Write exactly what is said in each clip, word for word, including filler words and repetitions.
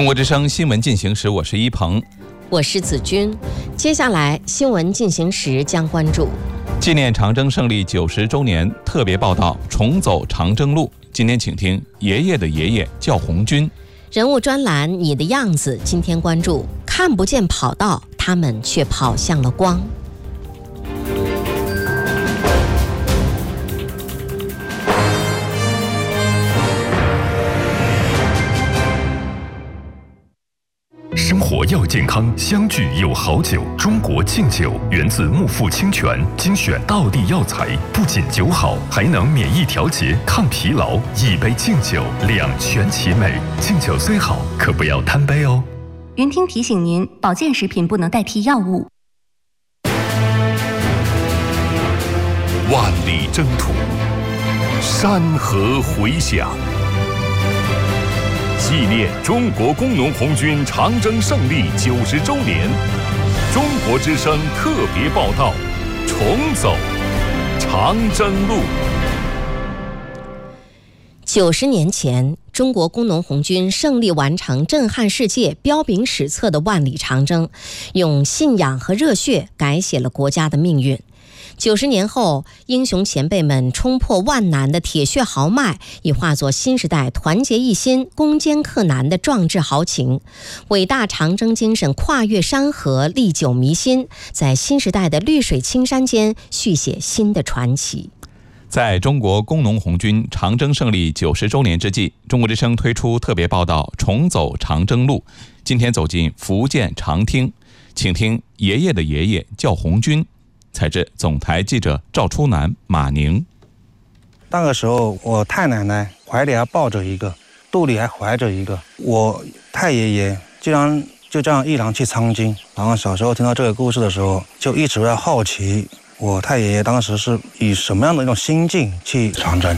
中国之声新闻进行时，我是一鹏， 我是子君。接下来新闻进行时将关注纪念长征胜利九十周年特别报道，重走长征路。今天请听爷爷的爷爷叫红军。 人物专栏你的样子，今天关注看不见跑道，他们却跑向了光。 生活要健康，相聚有好酒。中国敬酒源自木富清泉，精选道地药材，不仅酒好，还能免疫调节、抗疲劳。一杯敬酒，两全其美。敬酒虽好，可不要贪杯哦。 云听提醒您，保健食品不能代替药物。 万里征途，山河回响。纪念中国工农红军长征胜利九十周年，中国之声特别报道：重走长征路。 九十年前，中国工农红军胜利完成震撼世界、彪炳史册的万里长征，用信仰和热血改写了国家的命运。九十年后，英雄前辈们冲破万难的铁血豪迈，已化作新时代团结一心、攻坚克难的壮志豪情。伟大长征精神跨越山河，历久弥新，在新时代的绿水青山间续写新的传奇。 在中国工农红军长征胜利九十周年之际，中国之声推出特别报道《重走长征路》。今天走进福建长汀，请听爷爷的爷爷叫红军。采自总台记者赵初南、马宁。 那个时候，我太奶奶怀里还抱着一个，肚里还怀着一个。我太爷爷竟然就这样毅然去参军。然后小时候听到这个故事的时候，就一直在好奇，我太爷爷当时是以什么样的一种心境去长征。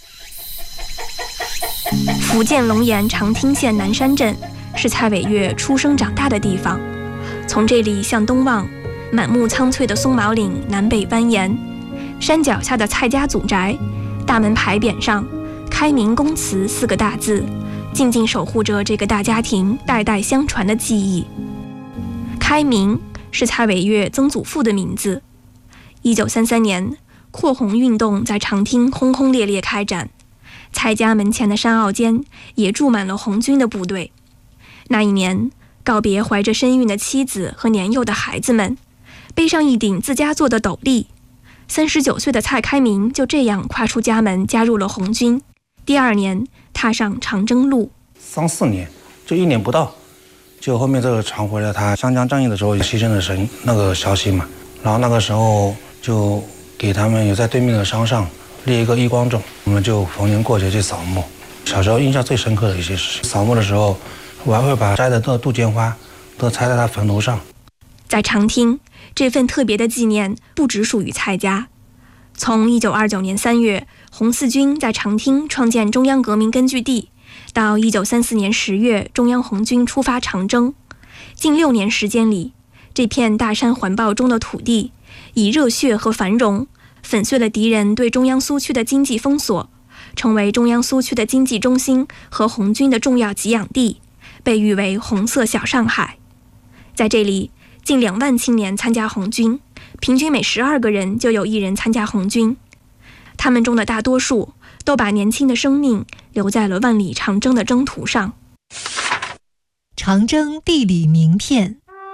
福建龙岩长汀县南山镇是蔡伟月出生长大的地方。从这里向东望，满目苍翠的松毛岭南北蜿蜒，山脚下的蔡家祖宅，大门牌匾上“开明公祠”四个大字，静静守护着这个大家庭代代相传的记忆。开明是蔡伟月曾祖父的名字。一九三三年，扩红运动在长汀轰轰烈烈开展，蔡家门前的山坳间也住满了红军的部队。那一年，告别怀着身孕的妻子和年幼的孩子们，背上一顶自家做的斗笠，三十九岁的蔡开明就这样跨出家门，加入了红军。第二年，踏上长征路。 三四年，就一年不到，就后面这个传回了他湘江战役的时候牺牲的神那个消息嘛。然后那个时候就给他们有在对面的山上立一个义光冢，我们就逢年过节去扫墓。小时候印象最深刻的一些事，扫墓的时候，我还会把摘的那个杜鹃花都插在他坟头上。 在长汀，这份特别的纪念不只属于蔡家。从一九二九年三月，红四军在长汀创建中央革命根据地，到一九三四年十月，中央红军出发长征，近六年时间里，这片大山环抱中的土地，以热血和繁荣粉碎了敌人对中央苏区的经济封锁，成为中央苏区的经济中心和红军的重要给养地，被誉为红色小上海。在这里，近两万青年参加红军，平均每十二个人就有一人参加红军。他们中的大多数都把年轻的生命留在了万里长征的征途上。 长征地理名片。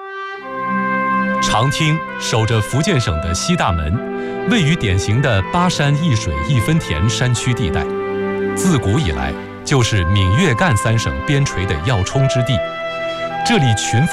长汀守着福建省的西大门，位于典型的巴山一水一分田山区地带，自古以来就是闽粤赣三省边陲的要冲之地。这里群